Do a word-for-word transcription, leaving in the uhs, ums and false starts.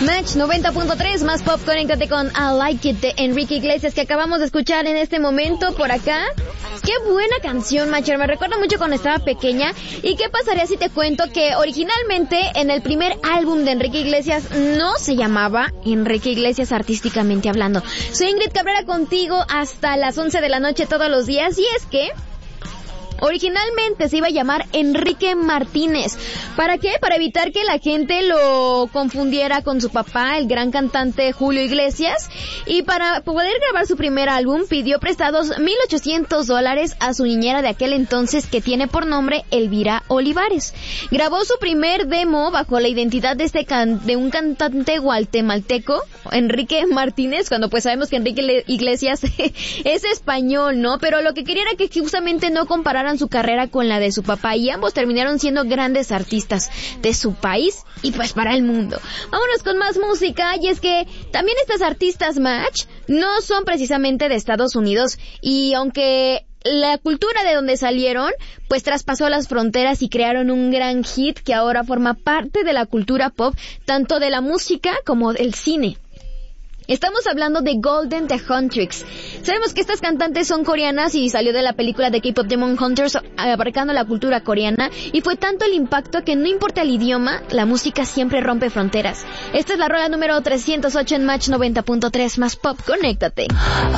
Match noventa punto tres, más pop, conéctate con I Like It de Enrique Iglesias, que acabamos de escuchar en este momento por acá. Qué buena canción, Macher, me recuerda mucho cuando estaba pequeña. ¿Y qué pasaría si te cuento que originalmente en el primer álbum de Enrique Iglesias no se llamaba Enrique Iglesias artísticamente hablando? Soy Ingrid Cabrera contigo hasta las once de la noche todos los días, y es que originalmente se iba a llamar Enrique Martínez. ¿Para qué? Para evitar que la gente lo confundiera con su papá, el gran cantante Julio Iglesias. Y para poder grabar su primer álbum pidió prestados mil ochocientos dólares a su niñera de aquel entonces, que tiene por nombre Elvira Olivares. Grabó su primer demo bajo la identidad de este can- de un cantante guatemalteco, Enrique Martínez, cuando pues sabemos que Enrique Iglesias es español, ¿no? Pero lo que quería era que justamente no compararan su carrera con la de su papá, y ambos terminaron siendo grandes artistas de su país y pues para el mundo. Vámonos con más música, y es que también estas artistas Match no son precisamente de Estados Unidos, y aunque la cultura de donde salieron pues traspasó las fronteras y crearon un gran hit que ahora forma parte de la cultura pop, tanto de la música como del cine. Estamos hablando de Golden the Huntrix. Sabemos que estas cantantes son coreanas y salió de la película de K-pop Demon Hunters, abarcando la cultura coreana, y fue tanto el impacto que no importa el idioma, la música siempre rompe fronteras. Esta es la rola número trescientos ocho en Match noventa punto tres, más pop, conéctate.